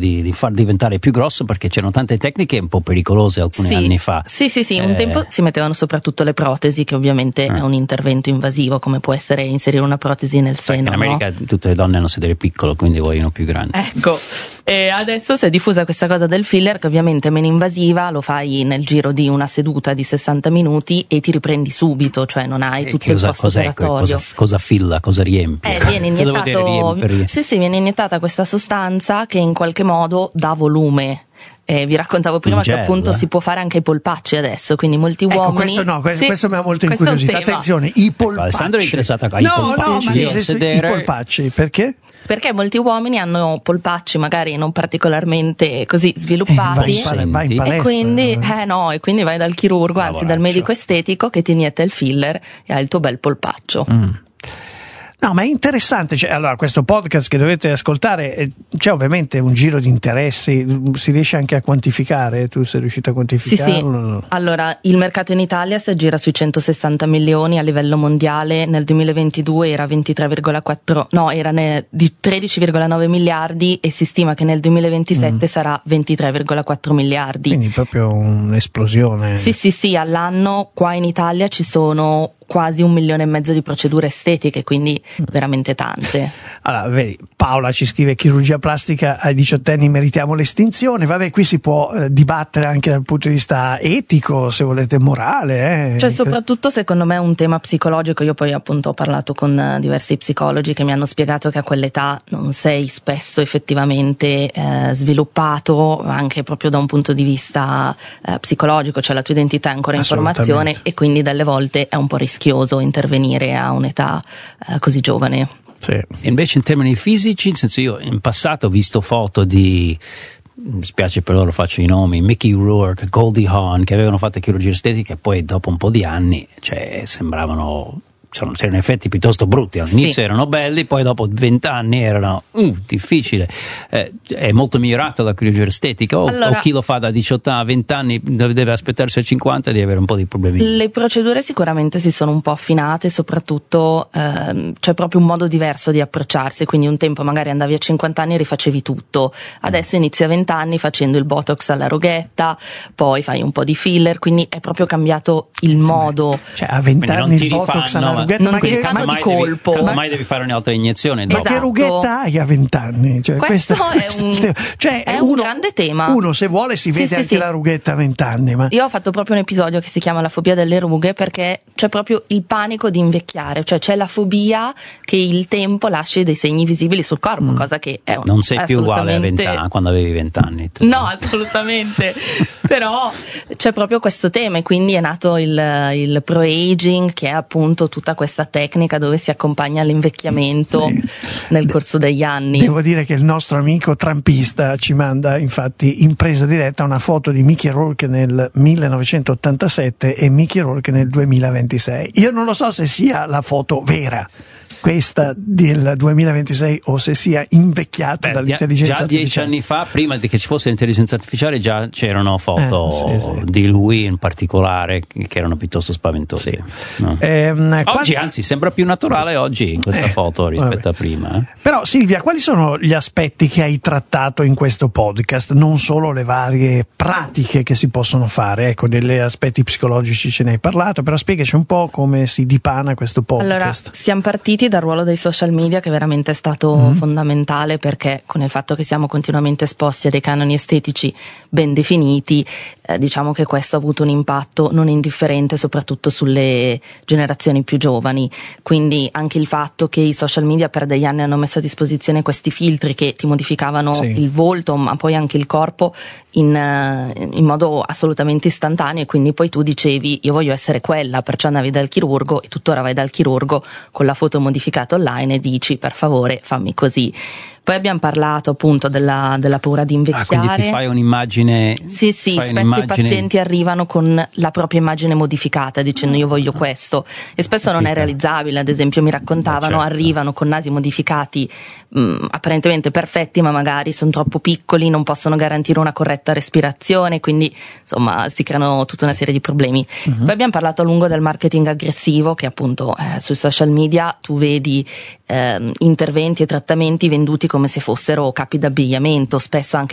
di far diventare più grosso, perché c'erano tante tecniche un po' pericolose alcuni anni fa. Sì, un tempo si mettevano soprattutto le protesi, che ovviamente è un intervento invasivo, come può essere inserire una protesi nel seno. In America tutte le donne hanno sedere piccolo, quindi vogliono più grandi. Ecco, e adesso si è diffusa questa cosa del filler, che ovviamente è meno invasiva, lo fai nel giro di una seduta di 60 minuti e ti riprendi subito, cioè non hai tutto il post-operatorio. Cosa filla, cosa riempie? Viene iniettata questa sostanza che in qualche modo dà volume. Vi raccontavo prima che appunto si può fare anche i polpacci adesso, quindi molti uomini. Questo mi ha molto incuriosito. Attenzione, i polpacci. Alessandro è interessata ai polpacci. I polpacci, perché? Perché molti uomini hanno polpacci magari non particolarmente così sviluppati, vai in palestra, e quindi vai dal chirurgo, anzi dal medico estetico, che ti inietta il filler e hai il tuo bel polpaccio. No, ma è interessante, allora questo podcast che dovete ascoltare, c'è ovviamente un giro di interessi, si riesce anche a quantificare? Tu sei riuscito a quantificarlo? Sì. Allora, il mercato in Italia si aggira sui 160 milioni, a livello mondiale nel 2022 era di 13,9 miliardi e si stima che nel 2027 sarà 23,4 miliardi. Quindi proprio un'esplosione. Sì, all'anno qua in Italia ci sono quasi 1,5 milioni di procedure estetiche, quindi veramente tante. Allora, vedi, Paola ci scrive: chirurgia plastica ai 18 anni meritiamo l'estinzione. Vabbè, qui si può dibattere anche dal punto di vista etico, se volete, morale. Cioè, soprattutto secondo me è un tema psicologico. Io poi appunto ho parlato con diversi psicologi che mi hanno spiegato che a quell'età non sei spesso effettivamente sviluppato, anche proprio da un punto di vista psicologico, cioè la tua identità è ancora in formazione e quindi delle volte è un po' rischioso intervenire a un'età così giovane. Sì. Invece in termini fisici, nel senso, io in passato ho visto foto di, mi spiace per loro, faccio i nomi, Mickey Rourke, Goldie Hawn, che avevano fatto chirurgia estetica e poi dopo un po' di anni sembravano, c'erano effetti piuttosto brutti. All'inizio erano belli, poi dopo 20 anni erano difficile. È molto migliorata la chirurgia estetica, o chi lo fa da 18 a 20 anni deve aspettarsi a 50 di avere un po' di problemi? Le procedure sicuramente si sono un po' affinate, soprattutto c'è proprio un modo diverso di approcciarsi, quindi un tempo magari andavi a 50 anni e rifacevi tutto, adesso inizi a 20 anni facendo il botox alla rughetta, poi fai un po' di filler, quindi è proprio cambiato il modo. Cioè a 20 anni il botox alla rughetta, non ti fanno di colpo. Mai devi fare un'altra iniezione. Ma che rughetta hai a 20 anni? Cioè, questo è un grande tema. Uno, se vuole, si vede anche la rughetta a 20 anni. Ma io ho fatto proprio un episodio che si chiama La fobia delle rughe, perché c'è proprio il panico di invecchiare, cioè c'è la fobia che il tempo lasci dei segni visibili sul corpo, cosa che è non sei più uguale a 20 anni, quando avevi 20 anni. No, assolutamente. Però c'è proprio questo tema, e quindi è nato il pro-aging, che è appunto tutta questa tecnica dove si accompagna all'invecchiamento nel corso degli anni. Devo dire che il nostro amico trumpista ci manda infatti in presa diretta una foto di Mickey Rourke nel 1987 e Mickey Rourke nel 2026. Io non lo so se sia la foto vera, questa del 2026, o se sia invecchiato dall'intelligenza artificiale. Già 10 anni fa, prima che ci fosse l'intelligenza artificiale, già c'erano foto di lui in particolare che erano piuttosto spaventose. No? Oggi anzi sembra più naturale oggi in questa foto rispetto a prima. Però Silvia, quali sono gli aspetti che hai trattato in questo podcast? Non solo le varie pratiche che si possono fare, ecco, degli aspetti psicologici ce ne hai parlato, però spiegaci un po' come si dipana questo podcast. Allora, siamo partiti dal ruolo dei social media, che veramente è stato fondamentale, perché con il fatto che siamo continuamente esposti a dei canoni estetici ben definiti, diciamo che questo ha avuto un impatto non indifferente soprattutto sulle generazioni più giovani. Quindi anche il fatto che i social media per degli anni hanno messo a disposizione questi filtri che ti modificavano il volto, ma poi anche il corpo in modo assolutamente istantaneo, e quindi poi tu dicevi io voglio essere quella, perciò andavi dal chirurgo, e tuttora vai dal chirurgo con la foto modificata online e dici per favore fammi così. Poi abbiamo parlato appunto della paura di invecchiare. Quindi ti fai un'immagine? Sì, spesso i pazienti arrivano con la propria immagine modificata dicendo io voglio questo, e spesso non è realizzabile. Ad esempio mi raccontavano, arrivano con nasi modificati apparentemente perfetti, ma magari sono troppo piccoli, non possono garantire una corretta respirazione, quindi insomma si creano tutta una serie di problemi. Poi abbiamo parlato a lungo del marketing aggressivo, che appunto sui social media tu vedi interventi e trattamenti venduti come se fossero capi d'abbigliamento, spesso anche